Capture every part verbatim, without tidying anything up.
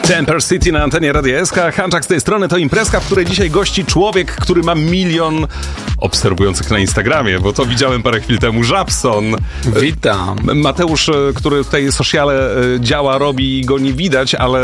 Temper City na antenie Radia S K. Hanczak z tej strony. To imprezka, w której dzisiaj gości człowiek, który ma milion obserwujących na Instagramie, bo to widziałem parę chwil temu. Żabson. Witam. Mateusz, który tutaj sociale działa, robi, go nie widać, ale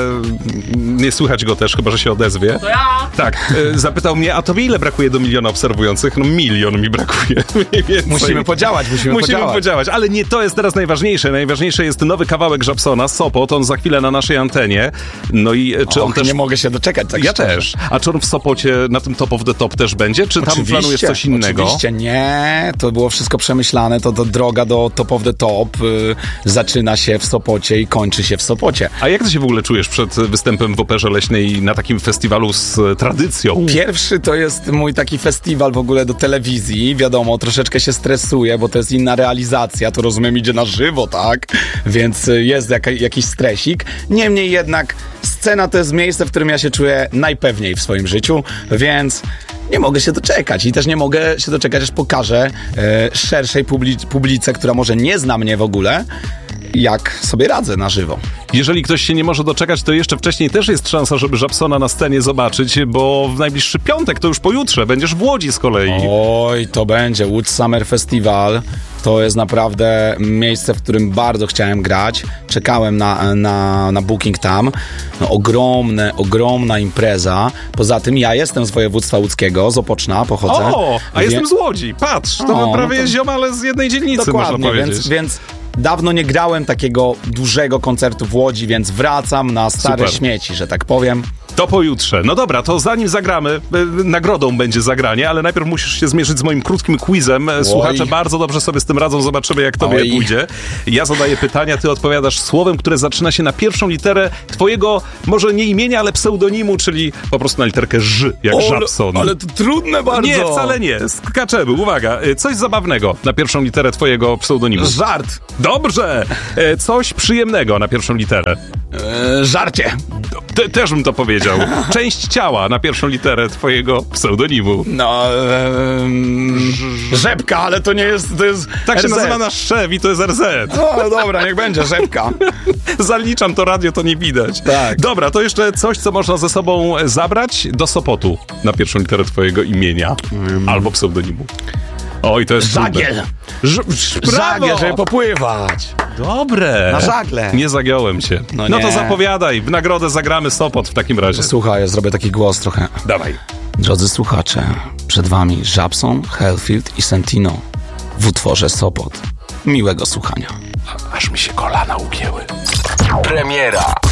nie słychać go też, chyba że się odezwie. To ja! Tak. Zapytał mnie, a tobie ile brakuje do miliona obserwujących? No milion mi brakuje. Mniej więcej. Musimy podziałać, musimy, musimy podziałać. podziałać. Ale nie to jest teraz najważniejsze. Najważniejsze jest nowy kawałek Żabsona, Sopot. On za chwilę na naszej antenie. No i czy Och, on też... nie mogę się doczekać. Tak ja szczerze. też. A czy on w Sopocie na tym Top of the Top też będzie? Czy tam Oczywiście, planujesz coś innego? Oczywiście nie. To było wszystko przemyślane. To, to droga do Top of the Top y, zaczyna się w Sopocie i kończy się w Sopocie. A jak ty się w ogóle czujesz przed występem w Operze Leśnej na takim festiwalu z tradycją? Pierwszy to jest mój taki festiwal w ogóle do telewizji. Wiadomo, troszeczkę się stresuję, bo to jest inna realizacja. To rozumiem, idzie na żywo, tak? Więc jest jaka, jakiś stresik. Niemniej jednak scena to jest miejsce, w którym ja się czuję najpewniej w swoim życiu, więc nie mogę się doczekać i też nie mogę się doczekać, aż pokażę e, szerszej publi- publice, która może nie zna mnie w ogóle, jak sobie radzę na żywo. Jeżeli ktoś się nie może doczekać, to jeszcze wcześniej też jest szansa, żeby Żabsona na scenie zobaczyć, bo w najbliższy piątek, to już pojutrze, będziesz w Łodzi z kolei. Oj, to będzie Łódź Summer Festival. To jest naprawdę miejsce, w którym bardzo chciałem grać. Czekałem na, na, na booking tam. No, ogromne, ogromna impreza. Poza tym ja jestem z województwa łódzkiego, z Opoczna pochodzę. O, a Wie... jestem z Łodzi. Patrz, to O, prawie no to... ziomale z jednej dzielnicy, Dokładnie, można powiedzieć. więc, więc dawno nie grałem takiego dużego koncertu w Łodzi, więc wracam na stare Super. śmieci, że tak powiem. To pojutrze. No dobra, to zanim zagramy, y, nagrodą będzie zagranie, ale najpierw musisz się zmierzyć z moim krótkim quizem. Oj. Słuchacze bardzo dobrze sobie z tym radzą, zobaczymy jak tobie Oj. pójdzie. Ja zadaję pytania, ty odpowiadasz słowem, które zaczyna się na pierwszą literę twojego, może nie imienia, ale pseudonimu, czyli po prostu na literkę Ż, jak Żabson. Ale to trudne bardzo. Nie, wcale nie. Skaczemy. Uwaga, y, coś zabawnego na pierwszą literę twojego pseudonimu. Żart. Dobrze! Y, Coś przyjemnego na pierwszą literę. Eee, żarcie. Te, też bym to powiedział. Część ciała na pierwszą literę twojego pseudonimu. No, em, rzepka, ale to nie jest, to jest Tak się R Z. nazywa nasz szef i to jest R Z. No dobra, niech będzie, rzepka. Zaliczam to radio, to nie widać. Tak. Dobra, to jeszcze coś, co można ze sobą zabrać do Sopotu na pierwszą literę twojego imienia Mm. albo pseudonimu. Oj, to jest Żagiel. Ż- Żagiel, żeby popływać. Dobre. Na żagle. Nie zagiąłem cię. No, No to nie. zapowiadaj. W nagrodę zagramy Sopot w takim razie. Słuchaj, ja zrobię taki głos trochę. Dawaj. Drodzy słuchacze, przed wami Żabson, Hellfield i Sentino w utworze Sopot. Miłego słuchania. Aż mi się kolana ugięły. Premiera.